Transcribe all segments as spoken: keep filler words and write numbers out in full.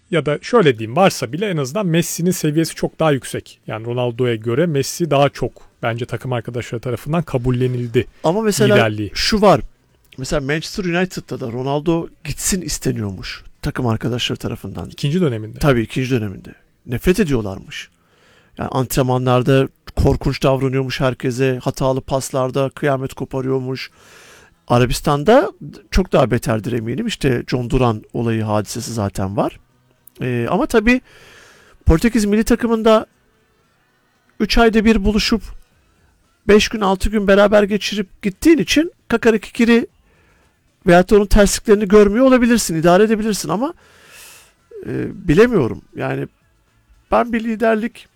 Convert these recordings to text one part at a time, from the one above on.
ya da şöyle diyeyim varsa bile en azından Messi'nin seviyesi çok daha yüksek. Yani Ronaldo'ya göre Messi daha çok bence takım arkadaşları tarafından kabullenildi. Ama mesela liderliği. Şu var. Mesela Manchester United'da da Ronaldo gitsin isteniyormuş takım arkadaşları tarafından. İkinci döneminde. Tabii ikinci döneminde. Nefret ediyorlarmış. Yani antrenmanlarda korkunç davranıyormuş herkese. Hatalı paslarda kıyamet koparıyormuş. Arabistan'da çok daha beterdir eminim. İşte John Duran olayı hadisesi zaten var. Ee, ama tabii Portekiz milli takımında üç ayda bir buluşup beş gün altı gün beraber geçirip gittiğin için kakara kikiri veyahut da onun tersliklerini görmüyor olabilirsin, idare edebilirsin ama e, bilemiyorum. Yani ben bir liderlik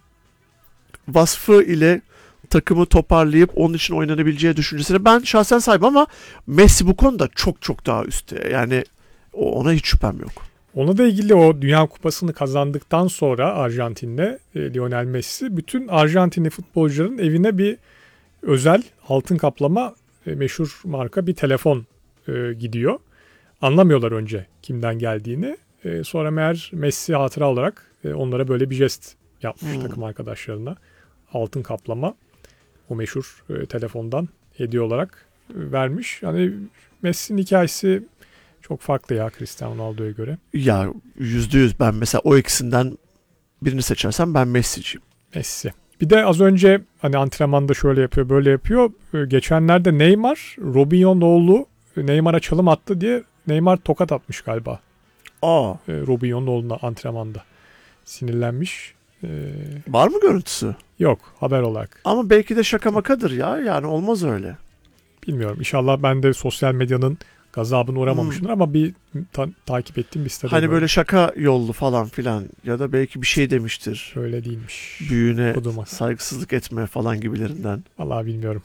vasfı ile takımı toparlayıp onun için oynanabileceği düşüncesine ben şahsen sahibim ama Messi bu konuda çok çok daha üstte. Yani ona hiç şüphem yok. Ona da ilgili o Dünya Kupası'nı kazandıktan sonra Arjantin'le e, Lionel Messi bütün Arjantinli futbolcuların evine bir özel altın kaplama e, meşhur marka bir telefon e, gidiyor. Anlamıyorlar önce kimden geldiğini. E, sonra meğer Messi hatıra olarak e, onlara böyle bir jest yapmış hmm. takım arkadaşlarına. Altın kaplama o meşhur e, telefondan hediye olarak e, vermiş. Yani Messi'nin hikayesi çok farklı ya Cristiano Ronaldo'ya göre. Ya yüzde yüz ben mesela o ikisinden birini seçersem ben Messi'ciyim. Messi. Bir de az önce hani antrenmanda şöyle yapıyor böyle yapıyor. Geçenlerde Neymar, Robinho'nun oğlu Neymar'a çalım attı diye Neymar tokat atmış galiba. Aa. Robinho'nun oğluna antrenmanda. Sinirlenmiş. Ee, Var mı görüntüsü? Yok haber olarak. Ama belki de şaka makadır ya. Yani olmaz öyle. Bilmiyorum. İnşallah ben de sosyal medyanın gazabına uğramamışımdır hmm. ama bir ta- takip ettiğim bir sitede. Hani böyle şaka yollu falan filan ya da belki bir şey demiştir. Öyle değilmiş. Büyüğüne Koduma. Saygısızlık etme falan gibilerinden. Vallahi bilmiyorum.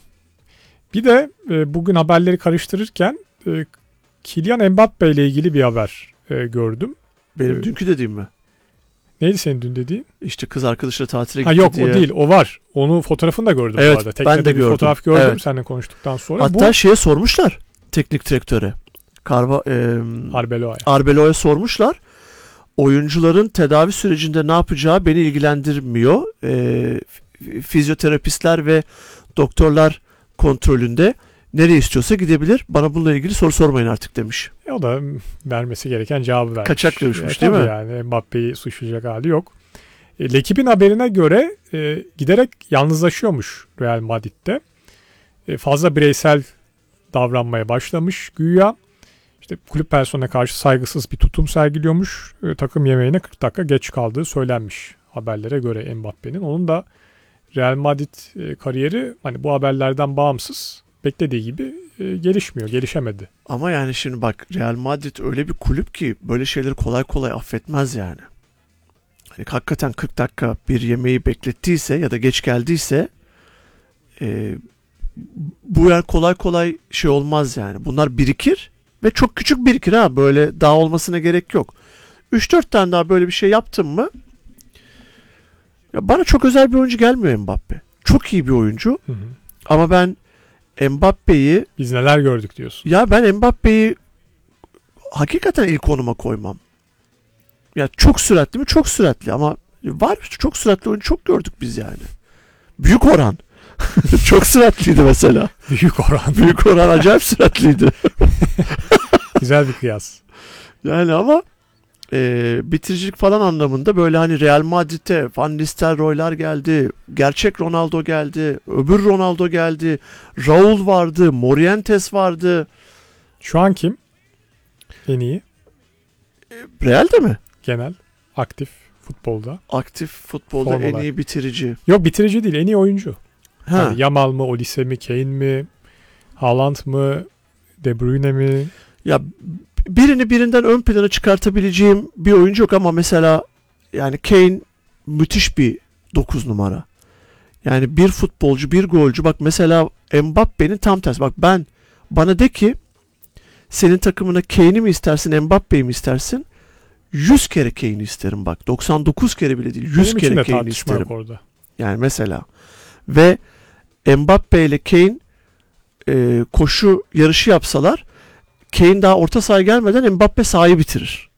Bir de e, bugün haberleri karıştırırken e, Kylian Mbappe ile ilgili bir haber e, gördüm. Benim ee, dünkü dediğim mi? Neydi senin dün dediğin? İşte kız arkadaşıyla tatile ha, gitti yok, diye. Yok o değil o var. Onu fotoğrafını da gördüm evet, bu arada. Teknede ben de bir gördüm. fotoğraf gördüm evet. seninle konuştuktan sonra. Hatta bu... şeye sormuşlar teknik direktöre. Karva, e, Arbeloa'ya. Arbeloa'ya sormuşlar. Oyuncuların tedavi sürecinde ne yapacağı beni ilgilendirmiyor. E, fizyoterapistler ve doktorlar kontrolünde nereye istiyorsa gidebilir. Bana bununla ilgili soru sormayın artık demiş. E o da vermesi gereken cevabı vermiş. Kaçak dövüşmüş e, değil mi? Yani Mbappe'yi suçlayacak hali yok. E, L'Equipe'in haberine göre e, giderek yalnızlaşıyormuş Real Madrid'de. E, fazla bireysel davranmaya başlamış güya. İşte kulüp personeline karşı saygısız bir tutum sergiliyormuş. E, takım yemeğine kırk dakika geç kaldığı söylenmiş haberlere göre Mbappe'nin. Onun da Real Madrid e, kariyeri hani bu haberlerden bağımsız beklediği gibi e, gelişmiyor, gelişemedi. Ama yani şimdi bak Real Madrid öyle bir kulüp ki böyle şeyleri kolay kolay affetmez yani. Hani hakikaten kırk dakika bir yemeği beklettiyse ya da geç geldiyse e, bu yer kolay kolay şey olmaz yani. Bunlar birikir ve çok küçük birikir ha, böyle daha olmasına gerek yok. üç dört tane daha böyle bir şey yaptın mı ya bana çok özel bir oyuncu gelmiyor Mbappe. Çok iyi bir oyuncu. Hı hı. Ama ben Mbappe'yi... Biz neler gördük diyorsun. Ya ben Mbappe'yi hakikaten ilk onuma koymam. Ya çok süratli mi? Çok süratli ama var çok süratli oyuncu çok gördük biz yani. Büyük oran. Çok süratliydi mesela. Büyük oran. Büyük oran acayip süratliydi. Güzel bir kıyas. Yani ama e, bitiricilik falan anlamında böyle hani Real Madrid'e Van Nistelrooy'lar geldi. Gerçek Ronaldo geldi. Öbür Ronaldo geldi. Raul vardı. Morientes vardı. Şu an kim? En iyi. E, Real'de mi? Genel. Aktif futbolda. Aktif futbolda Form en olarak. iyi bitirici. Yok bitirici değil. En iyi oyuncu. Ha. Yani Yamal mı? Olise mi? Kane mi? Haaland mı? De Bruyne mi? Ya birini birinden ön plana çıkartabileceğim bir oyuncu yok ama mesela yani Kane müthiş bir dokuz numara. Yani bir futbolcu, bir golcü. Bak mesela Mbappe'nin tam tersi. Bak ben bana de ki senin takımına Kane'i mi istersin, Mbappe'yi mi istersin? yüz kere Kane'i isterim bak. doksan dokuz kere bile değil. yüz Benim kere Kane'i isterim. Orada. Yani mesela ve Mbappe ile Kane e, koşu yarışı yapsalar Kane daha orta sahaya gelmeden Mbappe sahayı bitirir.